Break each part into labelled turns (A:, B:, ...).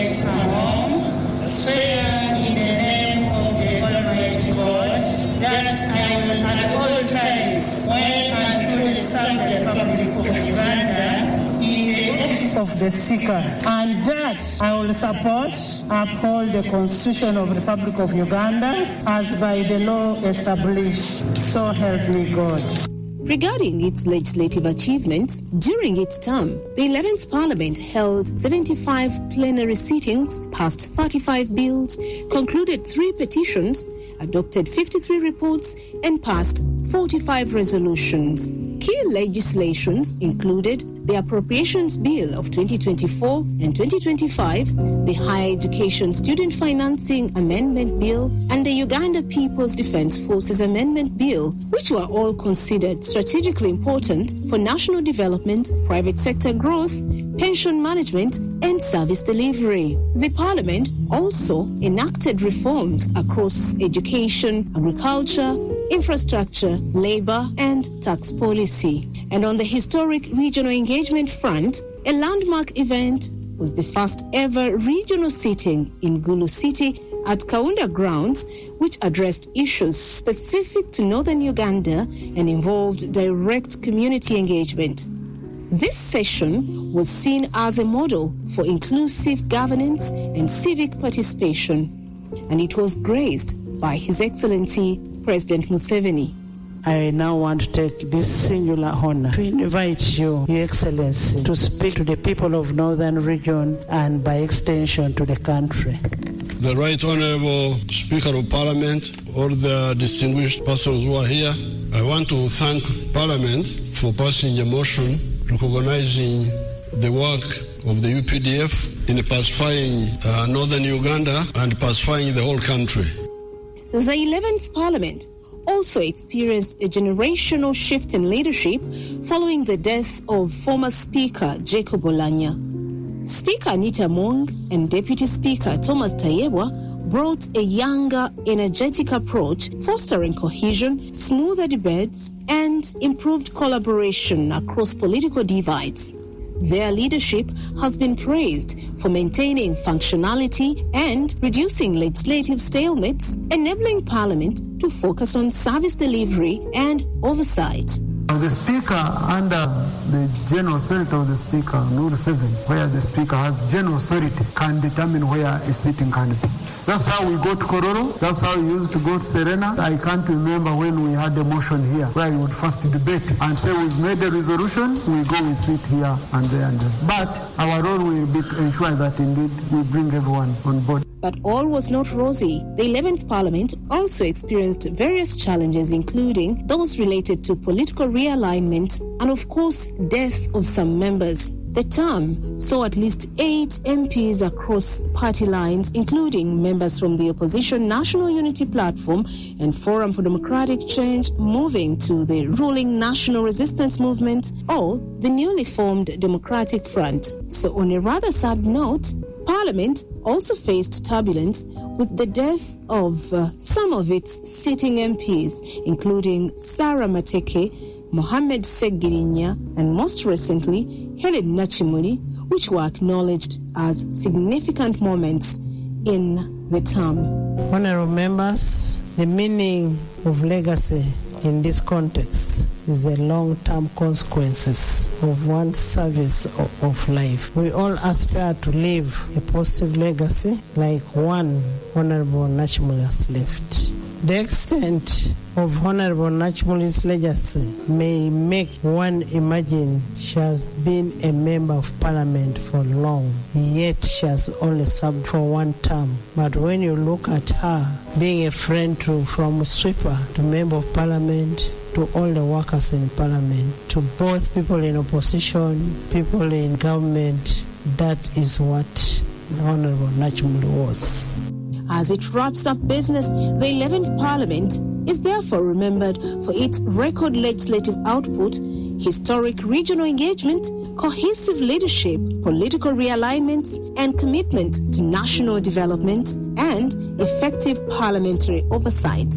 A: left her home, swear in the name of the Almighty God that I will at all times, well and truly serve the Republic of Uganda in the office of the Speaker, and that I will support, uphold the Constitution of the Republic of Uganda as by the law established. So help me God.
B: Regarding its legislative achievements, during its term, the 11th Parliament held 75 plenary sittings, passed 35 bills, concluded 3 petitions, adopted 53 reports, and passed 45 resolutions. Key legislations included the Appropriations Bill of 2024 and 2025, the Higher Education Student Financing Amendment Bill, and the Uganda People's Defence Forces Amendment Bill, which were all considered strategically important for national development, private sector growth, pension management, and service delivery. The Parliament also enacted reforms across education, agriculture, infrastructure, labour, and tax policy. And on the historic regional engagement front, a landmark event was the first ever regional sitting in Gulu City at Kaunda Grounds, which addressed issues specific to northern Uganda and involved direct community engagement. This session was seen as a model for inclusive governance and civic participation, and it was graced by His Excellency President Museveni.
C: I now want to take this singular honor to invite you, Your Excellency, to speak to the people of Northern Region and by extension to the country.
D: The Right Honourable Speaker of Parliament, all the distinguished persons who are here, I want to thank Parliament for passing a motion recognizing the work of the UPDF in pacifying Northern Uganda and pacifying the whole country.
B: The 11th Parliament also experienced a generational shift in leadership following the death of former Speaker Jacob Oulanyah. Speaker Anita Mung and Deputy Speaker Thomas Tayebwa brought a younger, energetic approach, fostering cohesion, smoother debates, and improved collaboration across political divides. Their leadership has been praised for maintaining functionality and reducing legislative stalemates, enabling Parliament to focus on service delivery and oversight.
E: The Speaker, under the general authority of the Speaker, Rule 7, where the Speaker has general authority, can determine where a sitting can be. That's how we go to Kororo. That's how we used to go to Serena. I can't remember when we had a motion here where we would first debate and say we've made a resolution, we go, we sit here and there and there. But our role will be to ensure that indeed we bring everyone on board.
B: But all was not rosy. The 11th Parliament also experienced various challenges, including those related to political realignment and, of course, death of some members. The term saw at least 8 MPs across party lines, including members from the opposition National Unity Platform and Forum for Democratic Change, moving to the ruling National Resistance Movement or the newly formed Democratic Front. So on a rather sad note, Parliament also faced turbulence with the death of some of its sitting MPs, including Sarah Mateke, Mohamed Segirinya, and most recently, Helen Nachimuli, which were acknowledged as significant moments in the term.
C: Honourable members, the meaning of legacy in this context is the long-term consequences of one's service of life. We all aspire to leave a positive legacy like one Honourable Nachimuli has left. The extent of Honourable Nachimuli's legacy may make one imagine she has been a member of Parliament for long, yet she has only served for one term. But when you look at her being a friend from sweeper to member of Parliament, to all the workers in Parliament, to both people in opposition, people in government, that is what Honourable Nachimuli was.
B: As it wraps up business, the 11th Parliament is therefore remembered for its record legislative output, historic regional engagement, cohesive leadership, political realignments, and commitment to national development and effective parliamentary oversight.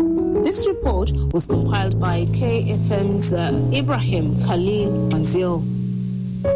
B: This report was compiled by KFM's Ibrahim Khalil Manzil.